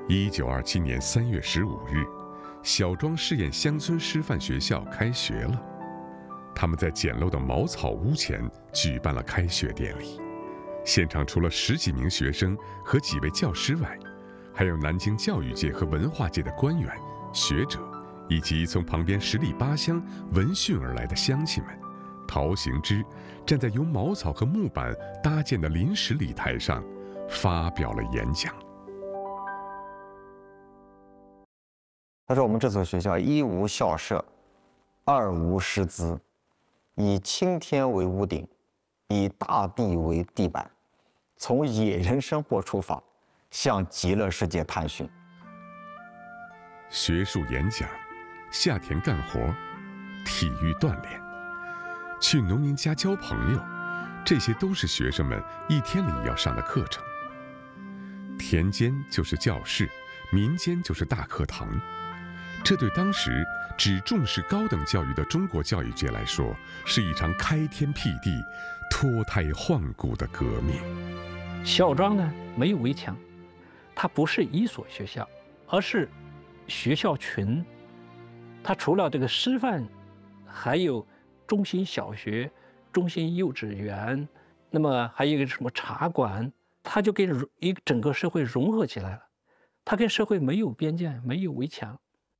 1927年3月15日，小庄试验乡村师范学校开学了。他们在简陋的茅草屋前举办了开学典礼。现场除了10几名学生和几位教师外，还有南京教育界和文化界的官员、学者，以及从旁边10里8乡闻讯而来的乡亲们。陶行知站在由茅草和木板搭建的临时礼台上，发表了演讲。 他说：“我们这所学校一无校舍，二无师资，以青天为屋顶，以大地为地板，从野人生活出发，向极乐世界探寻。” 学术演讲、下田干活、体育锻炼、去农民家交朋友，这些都是学生们一天里要上的课程。田间就是教室，民间就是大课堂。这对当时只重视高等教育的中国教育界来说，是一场开天辟地、脱胎换骨的革命。 小庄呢，没有围墙，它不是一所学校，而是学校群。它除了这个师范，还有中心小学、中心幼稚园，那么还有一个什么茶馆，它就跟一个整个社会融合起来了。它跟社会没有边界，没有围墙。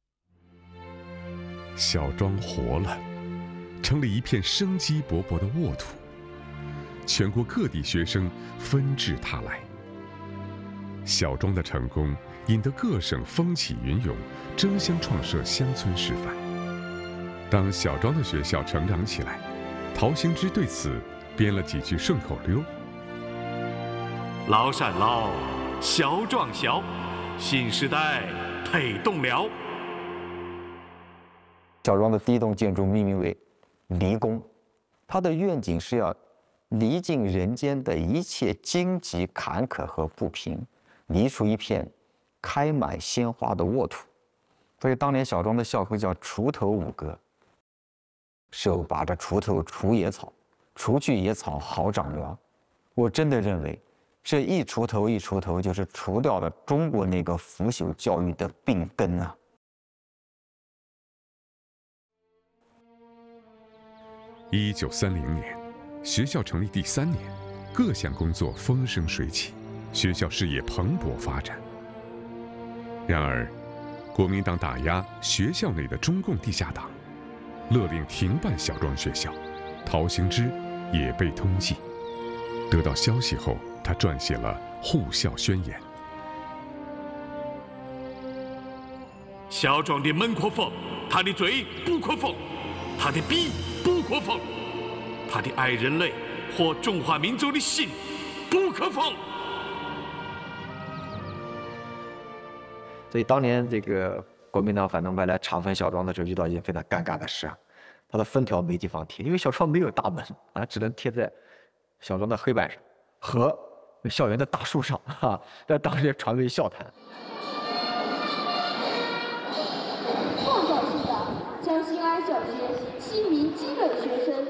小庄活了，成了一片生机勃勃的沃土。全国各地学生纷至沓来。小庄的成功引得各省风起云涌，争相创设乡村师范。当小庄的学校成长起来，陶行知对此编了几句顺口溜： 老陕老，小壮小，新时代配栋辽。 小庄的第一栋建筑命名为离宫，它的愿景是要离尽人间的一切荆棘坎坷和不平，离出一片开满鲜花的沃土。所以当年小庄的校徽叫锄头五歌，手把着锄头除野草，除去野草好长苗。我真的认为，这一锄头一锄头就是除掉了中国那个腐朽教育的病根啊。 1930年，学校成立第3年，各项工作风生水起，学校事业蓬勃发展。然而，国民党打压学校内的中共地下党，勒令停办小庄学校，陶行知也被通缉。得到消息后，他撰写了护校宣言。 小庄的门可封，他的嘴不可封，他的笔不可封，他的爱人类和中华民族的心不可封。 所以当年这个国民党反动派来查封小庄的时候，遇到一件非常尴尬的事啊，他的封条没地方贴，因为小庄没有大门啊，只能贴在小庄的黑板上和校园的大树上啊，在当时也传为笑谈。 创造性的将新安小学7名基本学生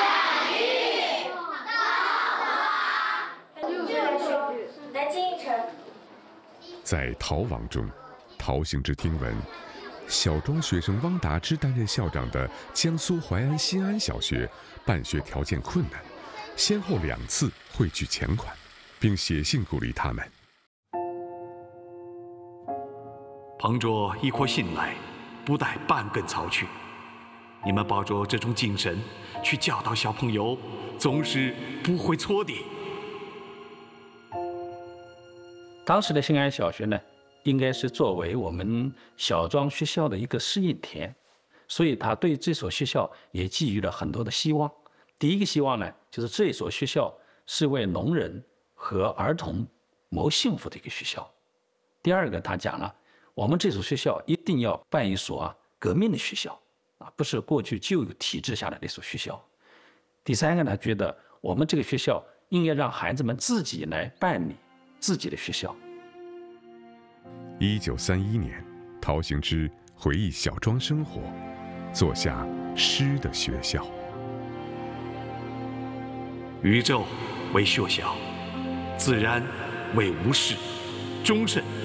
南京一城。 在逃亡中，陶行知听闻，小庄学生汪达之担任校长的江苏淮安新安小学办学条件困难，先后2次汇聚钱款，并写信鼓励他们。 捧着一颗心来，不带半根草去。你们抱着这种精神去教导小朋友，总是不会错的。 当时的新安小学呢，应该是作为我们小庄学校的一个试验田，所以他对这所学校也寄予了很多的希望。第一个希望呢，就是这所学校是为农人和儿童谋幸福的一个学校。第二个，他讲了，我们这所学校一定要办一所革命的学校，不是过去旧有体制下的那所学校。第三个呢，觉得我们这个学校应该让孩子们自己来办理自己的学校。 1931年，陶行知回忆小庄生活，做下诗的学校。 宇宙为学校，自然为无事，终身